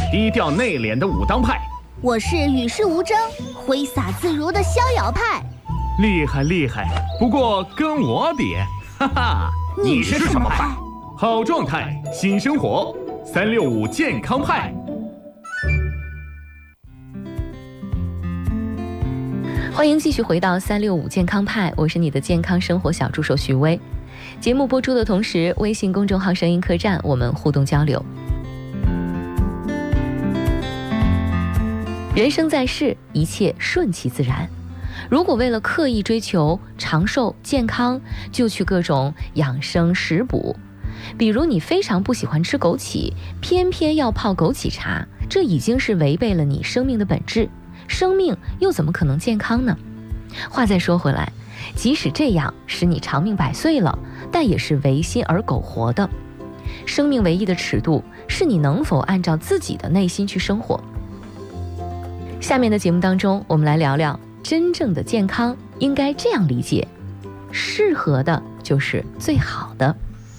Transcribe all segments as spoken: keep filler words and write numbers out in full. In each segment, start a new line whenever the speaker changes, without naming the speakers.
低调内敛的武当派。
我是与世无争、挥洒自如的逍遥派。
厉害厉害，不过跟我比，哈哈，
你是什么派？
好状态，新生活，三六五健康派。
欢迎继续回到三六五健康派，我是你的健康生活小助手徐薇。节目播出的同时，微信公众号声音客栈我们互动交流。人生在世，一切顺其自然。如果为了刻意追求长寿健康，就去各种养生食补，比如你非常不喜欢吃枸杞，偏偏要泡枸杞茶，这已经是违背了你生命的本质。生命又怎么可能健康呢？话再说回来，即使这样使你长命百岁了，但也是违心而苟活的。生命唯一的尺度是你能否按照自己的内心去生活。下面的节目当中，我们来聊聊真正的健康应该这样理解：适合的就是最好的。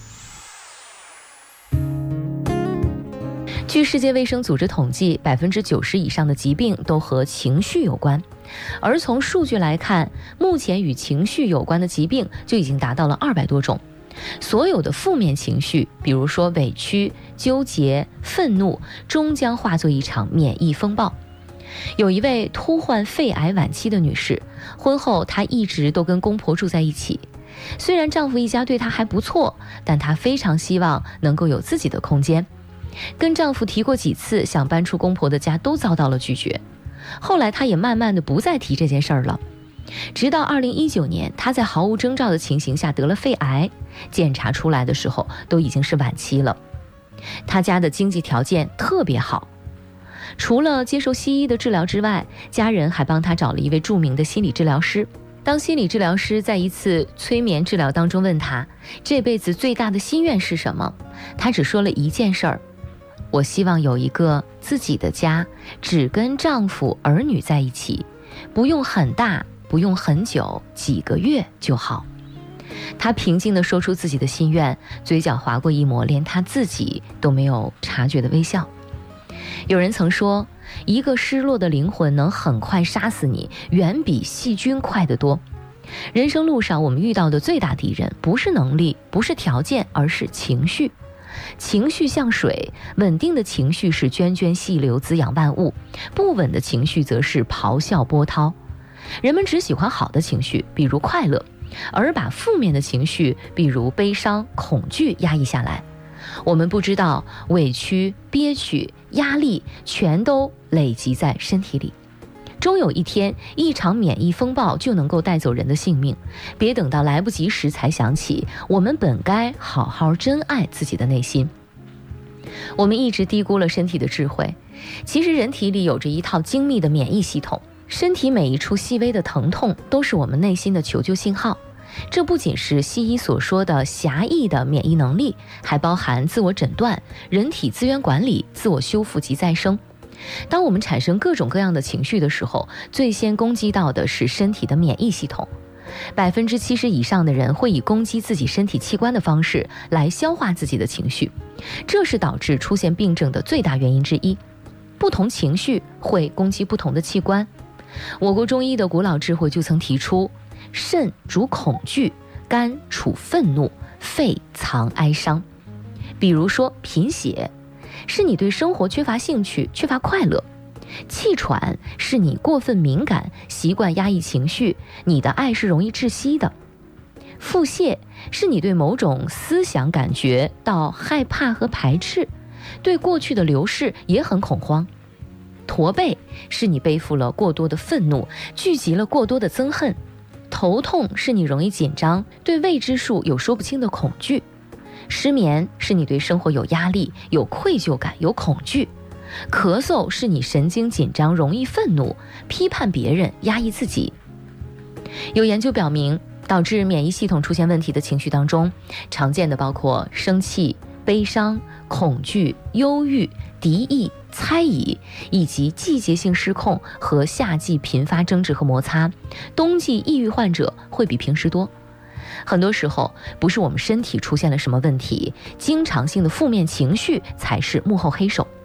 据世界卫生组织统计，百分之九十以上的疾病都和情绪有关，而从数据来看，目前与情绪有关的疾病就已经达到了二百多种。所有的负面情绪，比如说委屈、纠结、愤怒，终将化作一场免疫风暴。有一位突患肺癌晚期的女士，婚后她一直都跟公婆住在一起。虽然丈夫一家对她还不错，但她非常希望能够有自己的空间。跟丈夫提过几次想搬出公婆的家，都遭到了拒绝。后来她也慢慢的不再提这件事儿了。直到二零一九年，她在毫无征兆的情形下得了肺癌，检查出来的时候都已经是晚期了。她家的经济条件特别好，除了接受西医的治疗之外，家人还帮她找了一位著名的心理治疗师。当心理治疗师在一次催眠治疗当中问她这辈子最大的心愿是什么，她只说了一件事儿：我希望有一个自己的家，只跟丈夫儿女在一起，不用很大，不用很久，几个月就好。她平静地说出自己的心愿，嘴角划过一抹连她自己都没有察觉的微笑。有人曾说，一个失落的灵魂能很快杀死你，远比细菌快得多。人生路上我们遇到的最大敌人，不是能力，不是条件，而是情绪。情绪像水，稳定的情绪是涓涓细流滋养万物，不稳的情绪则是咆哮波涛。人们只喜欢好的情绪，比如快乐，而把负面的情绪，比如悲伤、恐惧压抑下来。我们不知道委屈、憋屈、压力全都累积在身体里，终有一天一场免疫风暴就能够带走人的性命。别等到来不及时才想起，我们本该好好珍爱自己的内心。我们一直低估了身体的智慧，其实人体里有着一套精密的免疫系统，身体每一处细微的疼痛都是我们内心的求救信号。这不仅是西医所说的狭义的免疫能力，还包含自我诊断、人体资源管理、自我修复及再生。当我们产生各种各样的情绪的时候，最先攻击到的是身体的免疫系统。百分之七十以上的人会以攻击自己身体器官的方式来消化自己的情绪，这是导致出现病症的最大原因之一。不同情绪会攻击不同的器官。我国中医的古老智慧就曾提出，肾主恐惧，肝处愤怒，肺藏哀伤。比如说贫血，是你对生活缺乏兴趣，缺乏快乐；气喘是你过分敏感，习惯压抑情绪，你的爱是容易窒息的；腹泻是你对某种思想感觉到害怕和排斥，对过去的流逝也很恐慌；驼背是你背负了过多的愤怒，聚集了过多的憎恨；头痛是你容易紧张，对未知数有说不清的恐惧；失眠是你对生活有压力，有愧疚感，有恐惧；咳嗽是你神经紧张，容易愤怒，批判别人，压抑自己。有研究表明，导致免疫系统出现问题的情绪当中，常见的包括生气、悲伤、恐惧、忧郁、敌意、猜疑，以及季节性失控和夏季频发争执和摩擦。冬季抑郁患者会比平时多。很多时候不是我们身体出现了什么问题，经常性的负面情绪才是幕后黑手。